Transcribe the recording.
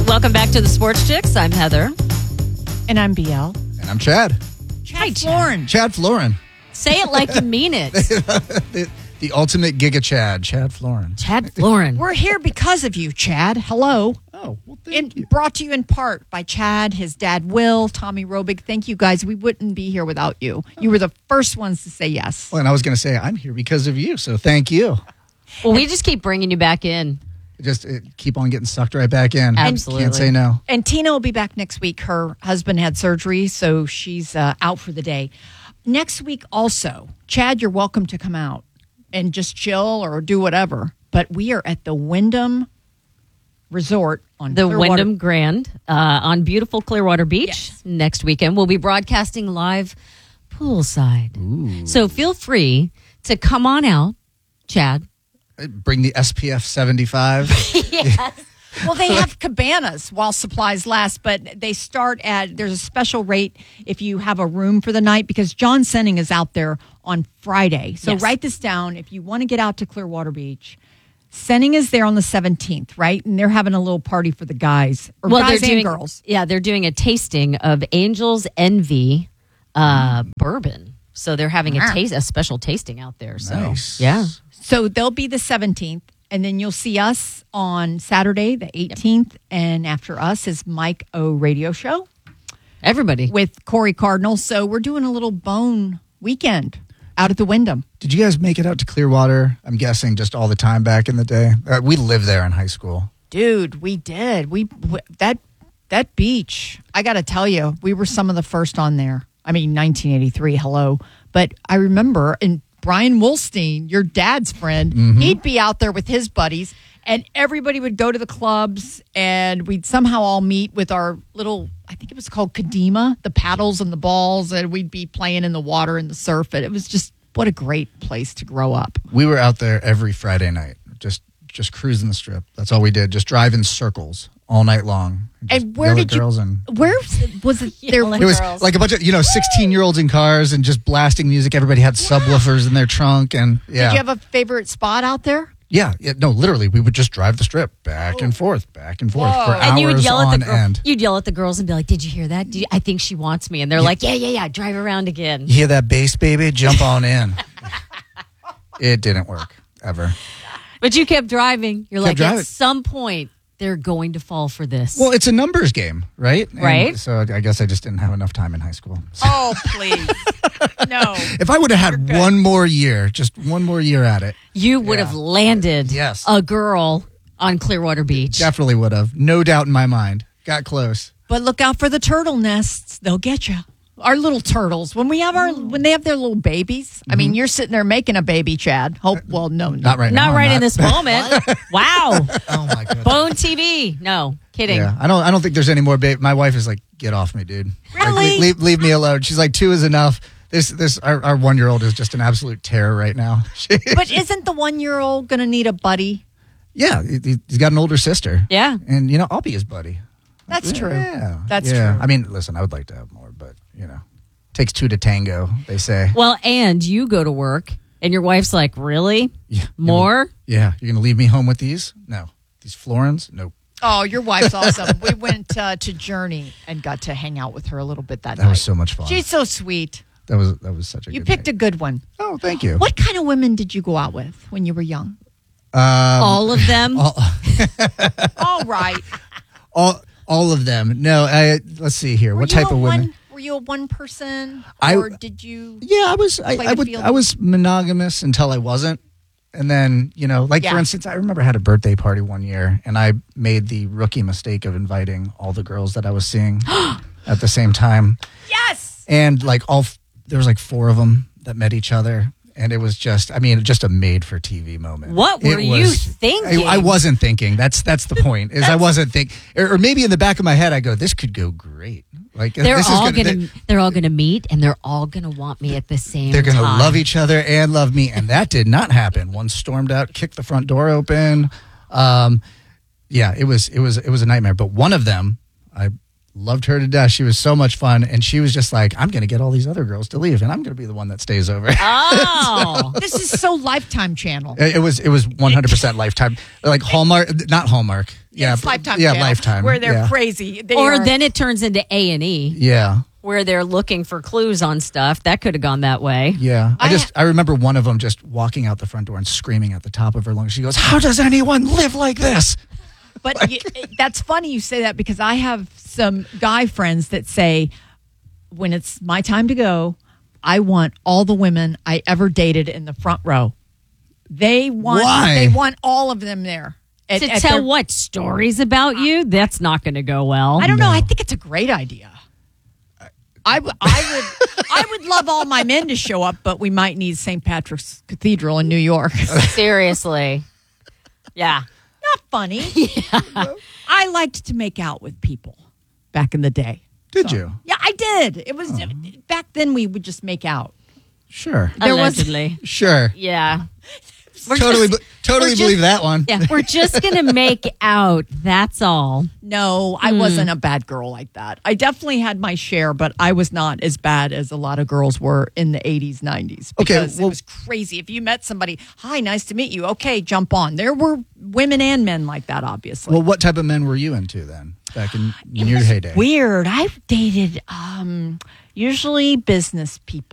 Welcome back to the Sports Chicks. I'm Heather. And I'm BL. And I'm Chad. Hi, Florin. Chad Florin. Say it like you mean it. The ultimate Giga Chad Florin. Chad Florin. We're here because of you, Chad. Hello. Oh, well, thank you. Brought to you in part by Chad, his dad, Will, Tommy Robig. Thank you, guys. We wouldn't be here without you. You were the first ones to say yes. Well, and I was going to say, I'm here because of you, so thank you. Well, we just keep bringing you back in. Just keep on getting sucked right back in. Absolutely. Can't say no. And Tina will be back next week. Her husband had surgery, so she's out for the day. Next week also, Chad, you're welcome to come out and just chill or do whatever. But we are at the Wyndham Resort on The Clearwater. Wyndham Grand on beautiful Clearwater Beach Yes. next weekend. We'll be broadcasting live poolside. Ooh. So feel free to come on out, Chad. Bring the SPF 75. Well, they have cabanas while supplies last, but they start there's a special rate if you have a room for the night because John Senning is out there on Friday. So Yes. write this down. If you want to get out to Clearwater Beach, Senning is there on the 17th, right? And they're having a little party for the guys, or guys and girls. Yeah, they're doing a tasting of Angel's Envy bourbon. So they're having a special tasting out there. So Nice. yeah. So they'll be the 17th, and then you'll see us on Saturday, the 18th, and after us is Mike O Radio Show Everybody. with Corey Cardinal. So we're doing a little bone weekend out at the Wyndham. Did you guys make it out to Clearwater? I'm guessing just all the time back in the day. We lived there in high school. Dude, we did. That beach, I got to tell you, we were some of the first on there. I mean, 1983, hello. But I remember, and Brian Wolstein, your dad's friend, he'd be out there with his buddies, and everybody would go to the clubs, and we'd somehow all meet with our little, I think it was called Kadima, the paddles and the balls, and we'd be playing in the water and the surf. And it was just, what a great place to grow up. We were out there every Friday night, just cruising the strip. That's all we did. Just drive in circles all night long. And where did you? girls and Where was it? There it was like a bunch of 16-year-olds in cars and just blasting music. Everybody had subwoofers in their trunk, and Did you have a favorite spot out there? yeah, no, literally, we would just drive the strip back and forth for Whoa. hours And you would yell at on the end. You'd yell at the girls and be like, "Did you hear that? I think she wants me." And they're like, "Yeah, drive around again." You hear that bass, baby? Jump on in. It didn't work ever. But you kept driving. You're like, driving. at some point, they're going to fall for this. Well, it's a numbers game, right? And Right. so I guess I just didn't have enough time in high school. So Oh, please. No. if I would have had one more year, just one more year at it, You would have landed Yes. a girl on Clearwater Beach. definitely would have. No doubt in my mind. Got close. But look out for the turtle nests. They'll get you. Our little turtles. When they have their little babies. I mean, you're sitting there making a baby, Chad. No. Not right now. Not I'm right in this moment. Wow. Oh my god. Bone TV. No, kidding. Yeah, I don't think there's any more baby. My wife is like, get off me, dude. Really? Like, leave me alone. She's like, 2 is enough. Our 1-year-old is just an absolute terror right now. But isn't the 1-year-old going to need a buddy? Yeah, he's got an older sister. Yeah. And I'll be his buddy. That's true. Yeah, That's yeah. true. I mean, listen, I would like to have more, but takes 2 to tango. They say. Well, and you go to work, and your wife's like, "Really? Yeah. More?" Yeah, you're gonna leave me home with these? No, these Florins? Nope. Oh, your wife's awesome. We went to Journey and got to hang out with her a little bit that night. That was so much fun. She's so sweet. That was such a. You good picked night. a good one. Oh, thank you. What kind of women did you go out with when you were young? All of them. All right. All of them. No, let's see here. What type of women? Were you a one person, I- or did you? Yeah, I was. Play I the would. field? I was monogamous until I wasn't, and then for Yeah. instance, I remember I had a birthday party one year, and I made the rookie mistake of inviting all the girls that I was seeing at the same time, Yes. and there was like 4 of them that met each other. And it was just a made-for-TV moment. What were you thinking? I wasn't thinking. That's the point. I wasn't thinking, or maybe in the back of my head, I go, "This could go great." Like they're this all is they're all gonna meet, and they're all gonna want me at the same. They're going to time. love each other and love me, and that did not happen. One stormed out, kicked the front door open. Yeah, it was a nightmare. But one of them, I loved her to death. She was so much fun. And she was just like, I'm going to get all these other girls to leave, and I'm going to be the one that stays over. Oh. This is so Lifetime Channel. It was 100% Lifetime. Like Hallmark, not Hallmark. Yeah, It's Lifetime Yeah, Channel, Lifetime. where they're yeah. crazy. They Or are- then it turns into A&E, Yeah. where they're looking for clues on stuff. That could have gone that way. Yeah. I remember one of them just walking out the front door and screaming at the top of her lungs. She goes, how does anyone live like this? But that's funny you say that, because I have some guy friends that say, when it's my time to go, I want all the women I ever dated in the front row. They want Why? They want all of them there. To tell what stories about you? That's not going to go well. I don't know. I think it's a great idea. I would love all my men to show up, but we might need St. Patrick's Cathedral in New York. Seriously. Yeah. Not funny. I liked to make out with people back in the day. Did you? Yeah, I did. It was back then we would just make out. Sure. Allegedly. Sure. Yeah. Totally just- believe that one. Yeah, we're just going to make out. That's all. No, I wasn't a bad girl like that. I definitely had my share, but I was not as bad as a lot of girls were in the 80s, 90s. Because it was crazy. If you met somebody, hi, nice to meet you. Okay, jump on. There were women and men like that, obviously. Well, what type of men were you into then, back in your heyday? Weird. I dated usually business people.